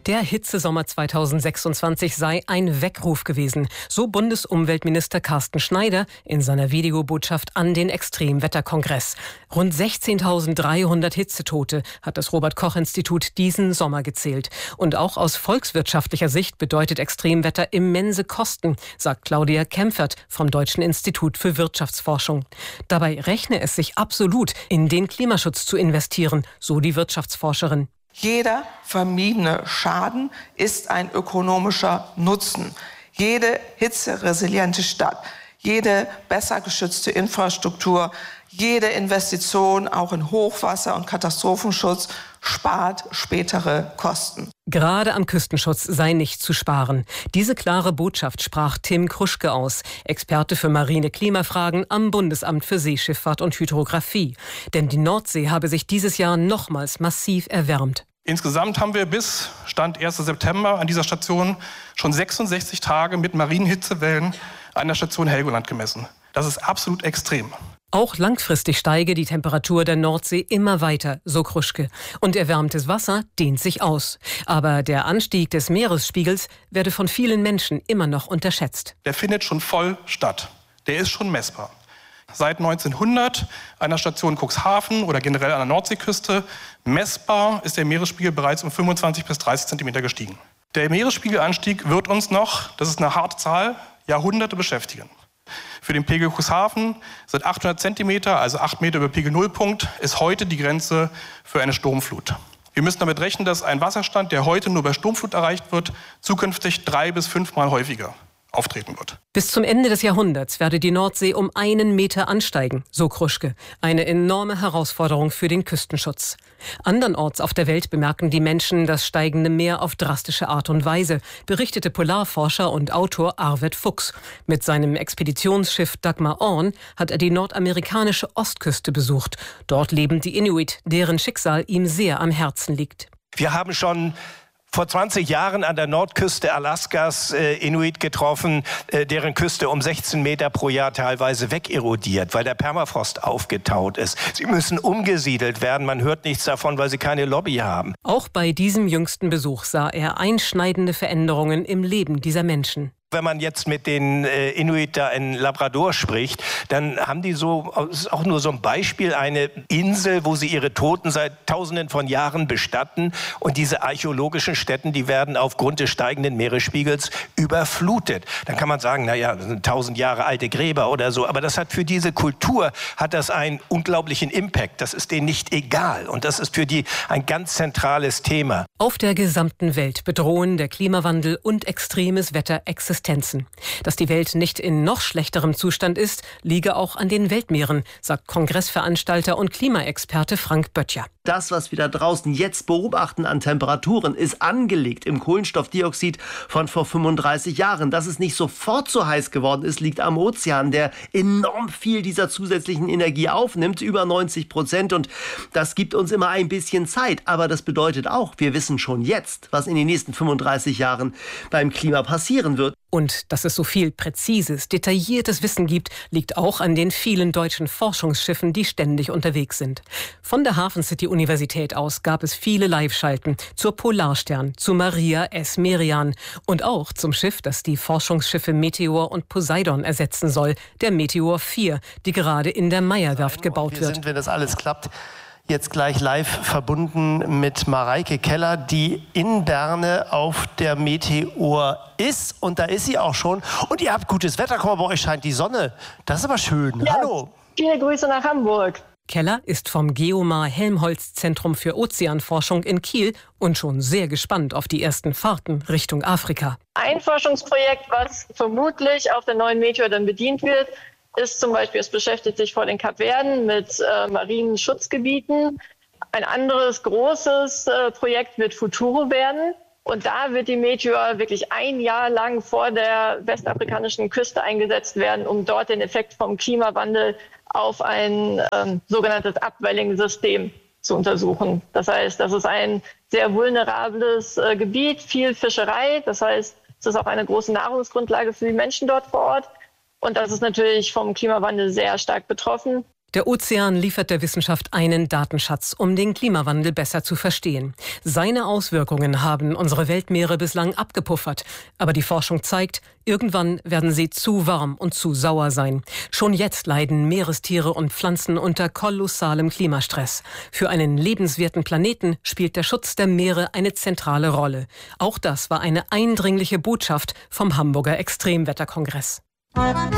Der Hitzesommer 2026 sei ein Weckruf gewesen, so Bundesumweltminister Carsten Schneider in seiner Videobotschaft an den Extremwetterkongress. Rund 16.300 Hitzetote hat das Robert-Koch-Institut diesen Sommer gezählt. Und auch aus volkswirtschaftlicher Sicht bedeutet Extremwetter immense Kosten, sagt Claudia Kempfert vom Deutschen Institut für Wirtschaftsforschung. Dabei rechne es sich absolut, in den Klimaschutz zu investieren, so die Wirtschaftsforscherin. Jeder vermiedene Schaden ist ein ökonomischer Nutzen. Jede hitzeresiliente Stadt, jede besser geschützte Infrastruktur, jede Investition auch in Hochwasser- und Katastrophenschutz spart spätere Kosten. Gerade am Küstenschutz sei nicht zu sparen. Diese klare Botschaft sprach Tim Kruschke aus, Experte für marine Klimafragen am Bundesamt für Seeschifffahrt und Hydrographie. Denn die Nordsee habe sich dieses Jahr nochmals massiv erwärmt. Insgesamt haben wir bis Stand 1. September an dieser Station schon 66 Tage mit marinen Hitzewellen an der Station Helgoland gemessen. Das ist absolut extrem. Auch langfristig steige die Temperatur der Nordsee immer weiter, so Kruschke. Und erwärmtes Wasser dehnt sich aus. Aber der Anstieg des Meeresspiegels werde von vielen Menschen immer noch unterschätzt. Der findet schon voll statt. Der ist schon messbar. Seit 1900 an der Station Cuxhaven oder generell an der Nordseeküste messbar ist der Meeresspiegel bereits um 25 bis 30 Zentimeter gestiegen. Der Meeresspiegelanstieg wird uns noch, das ist eine harte Zahl, Jahrhunderte beschäftigen. Für den Pegel Cuxhaven sind 800 Zentimeter, also 8 Meter über Pegel-Nullpunkt, ist heute die Grenze für eine Sturmflut. Wir müssen damit rechnen, dass ein Wasserstand, der heute nur bei Sturmflut erreicht wird, zukünftig 3 bis 5 Mal häufiger auftreten wird. Bis zum Ende des Jahrhunderts werde die Nordsee um 1 Meter ansteigen, so Kruschke. Eine enorme Herausforderung für den Küstenschutz. Andernorts auf der Welt bemerken die Menschen das steigende Meer auf drastische Art und Weise, berichtete Polarforscher und Autor Arvid Fuchs. Mit seinem Expeditionsschiff Dagmar Orn hat er die nordamerikanische Ostküste besucht. Dort leben die Inuit, deren Schicksal ihm sehr am Herzen liegt. Wir haben schon vor 20 Jahren an der Nordküste Alaskas Inuit getroffen, deren Küste um 16 Meter pro Jahr teilweise wegerodiert, weil der Permafrost aufgetaut ist. Sie müssen umgesiedelt werden. Man hört nichts davon, weil sie keine Lobby haben. Auch bei diesem jüngsten Besuch sah er einschneidende Veränderungen im Leben dieser Menschen. Wenn man jetzt mit den Inuit da in Labrador spricht, dann haben die so, das ist auch nur so ein Beispiel, eine Insel, wo sie ihre Toten seit Tausenden von Jahren bestatten. Und diese archäologischen Stätten, die werden aufgrund des steigenden Meeresspiegels überflutet. Dann kann man sagen, naja, das sind 1000 Jahre alte Gräber oder so. Aber das hat für diese Kultur, hat das einen unglaublichen Impact. Das ist denen nicht egal. Und das ist für die ein ganz zentrales Thema. Auf der gesamten Welt bedrohen der Klimawandel und extremes Wetter Existenzen. Dass die Welt nicht in noch schlechterem Zustand ist, liege auch an den Weltmeeren, sagt Kongressveranstalter und Klimaexperte Frank Böttcher. Das, was wir da draußen jetzt beobachten an Temperaturen, ist angelegt im Kohlenstoffdioxid von vor 35 Jahren. Dass es nicht sofort so heiß geworden ist, liegt am Ozean, der enorm viel dieser zusätzlichen Energie aufnimmt, über 90%. Und das gibt uns immer ein bisschen Zeit. Aber das bedeutet auch, wir wissen schon jetzt, was in den nächsten 35 Jahren beim Klima passieren wird. Und dass es so viel präzises, detailliertes Wissen gibt, liegt auch an den vielen deutschen Forschungsschiffen, die ständig unterwegs sind. Von der Hafen City Universität aus gab es viele Live-Schalten zur Polarstern, zu Maria S. Merian und auch zum Schiff, das die Forschungsschiffe Meteor und Poseidon ersetzen soll, der Meteor 4, die gerade in der Meyer-Werft gebaut wird. Wir sind, wenn das alles klappt, jetzt gleich live verbunden mit Mareike Keller, die in Berne auf der Meteor ist. Und da ist sie auch schon. Und ihr habt gutes Wetter. Guck mal, bei euch scheint die Sonne. Das ist aber schön. Ja, hallo. Viele Grüße nach Hamburg. Keller ist vom Geomar-Helmholtz-Zentrum für Ozeanforschung in Kiel und schon sehr gespannt auf die ersten Fahrten Richtung Afrika. Ein Forschungsprojekt, was vermutlich auf der neuen Meteor dann bedient wird, ist zum Beispiel, es beschäftigt sich vor den Kapverden mit marinen Schutzgebieten. Ein anderes großes Projekt wird Futuro werden. Und da wird die Meteor wirklich 1 Jahr lang vor der westafrikanischen Küste eingesetzt werden, um dort den Effekt vom Klimawandel auf ein sogenanntes Upwelling-System zu untersuchen. Das heißt, das ist ein sehr vulnerables Gebiet, viel Fischerei. Das heißt, es ist auch eine große Nahrungsgrundlage für die Menschen dort vor Ort. Und das ist natürlich vom Klimawandel sehr stark betroffen. Der Ozean liefert der Wissenschaft einen Datenschatz, um den Klimawandel besser zu verstehen. Seine Auswirkungen haben unsere Weltmeere bislang abgepuffert. Aber die Forschung zeigt, irgendwann werden sie zu warm und zu sauer sein. Schon jetzt leiden Meerestiere und Pflanzen unter kolossalem Klimastress. Für einen lebenswerten Planeten spielt der Schutz der Meere eine zentrale Rolle. Auch das war eine eindringliche Botschaft vom Hamburger Extremwetterkongress.